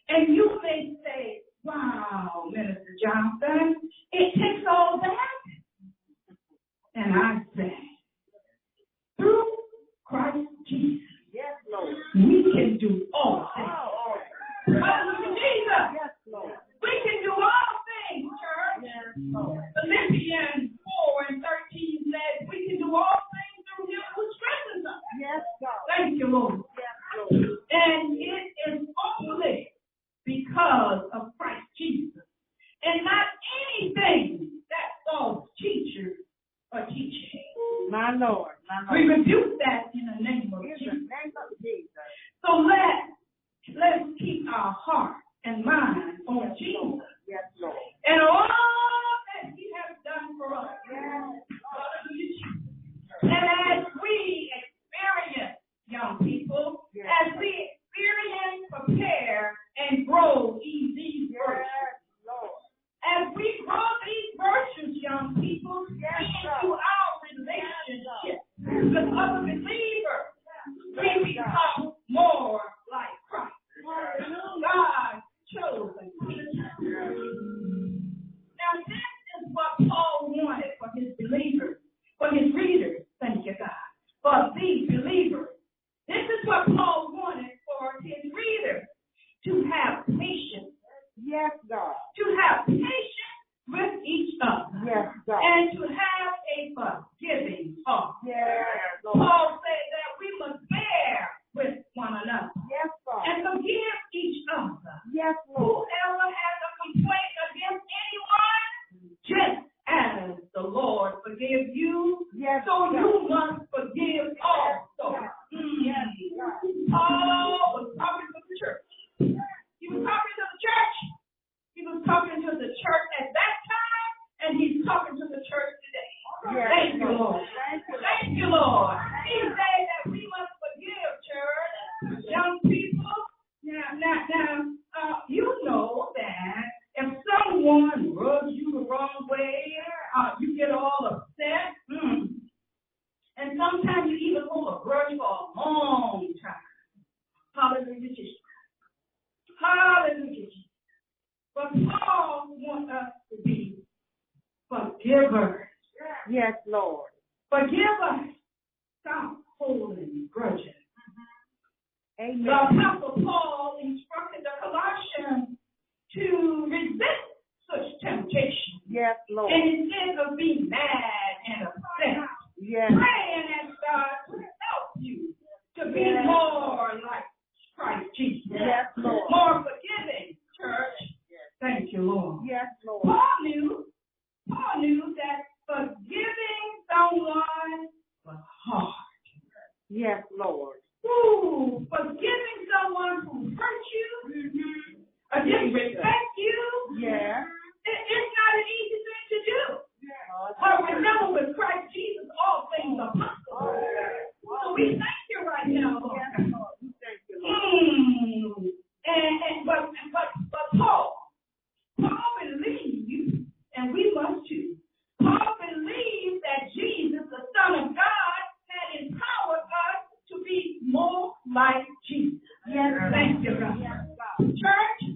And you may say, wow, Minister Johnson, it takes all that. And I say, through Christ Jesus, yes, Lord, we can do all things. Hallelujah, Jesus. Yes, Lord. We can do all things, church. Yes, Lord. Philippians 4 and 13 says we can do all things through him who strengthens us. Yes, God. Thank you, Lord. Yes, Lord. And it is only because of Christ Jesus and not anything that false teachers are teaching. My Lord. My Lord. We rebuke that in the name of Jesus. In the name of Jesus. So let's keep our heart and mind on Jesus. Yes, Lord. And all that he has done for us. Yes. And as we experience, young people, yes, as we experience, prepare, and grow these virtues, Lord, as we grow these virtues, young people, yes, into our relationship with other believers, we become more like Christ. God chose us. Now, this is what Paul wanted for his believers, for his readers. Thank you, God. For these believers. This is what Paul wanted for his readers, to have patience. Yes, God. To have patience with each other. Yes, God. And to have a forgiving heart. Yes, Lord. Paul said that we must bear with one another. Yes, God. And forgive each other. Yes, Lord. Whoever has a complaint against anyone, just as the Lord forgive you, yes, so God. you must forgive also. Yes, Paul was talking to the church. He was talking to the church. He was talking to the church at that time, and he's talking to the church today. Yes, Thank you, Lord. Thank you, Lord. He said that we must forgive, church. Young people, now, you know that if someone rubs you the wrong way, you get all upset. And sometimes you even hold a grudge for a long time. Hallelujah, Jesus. Hallelujah, Jesus. But Paul wants us to be forgivers. Yes, Lord. Forgive us. Stop holding grudges. Amen. The Apostle Paul instructed the Colossians to resist such temptation. Yes, Lord. And instead of being mad and upset, yes, pray and ask God to help you to be more like Christ Jesus. Yes, Lord. More forgiving, church. Thank you, Lord. Yes, Lord. Paul knew that forgiving someone was hard. Yes, Lord. Ooh, forgiving someone who hurt you, or disrespect you, yeah, it's not an easy thing to do. But remember, with Christ Jesus, all things are possible. So we thank you right now, Lord. Yes, Lord. We thank you, Lord. But Paul believed, and we must too. Paul believed that Jesus, the Son of God, had empowered us to be more like Jesus. Yes, thank you, God. Yes, God. Church,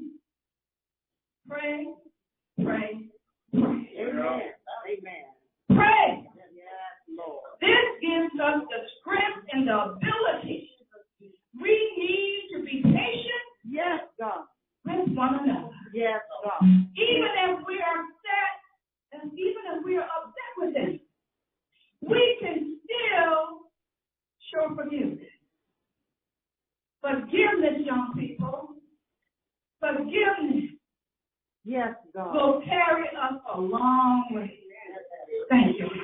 pray. Amen. Amen. Pray. Yes, Lord. This gives us the strength and the ability. We need to be patient. Yes, God. With one another. Yes, God. Even if we are upset, and even if we are upset with them, we can still show forgiveness. Forgiveness, young people. Forgiveness. Yes, God. Will carry us a long way. Thank you.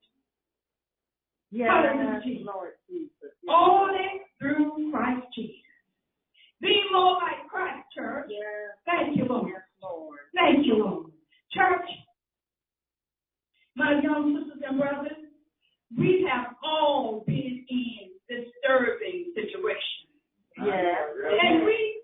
Yes, Lord Jesus. Yes. Only through Christ Jesus. Be more like Christ, church. Yes. Thank you, Lord. Yes, Lord. Thank you, Lord. Church, my young sisters and brothers, we have all been in disturbing situations. Yes. And we